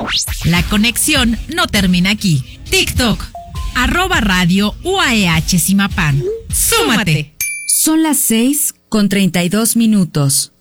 La conexión no termina aquí. TikTok, @Radio UAEH Zimapán. ¡Súmate! Son las 6:32.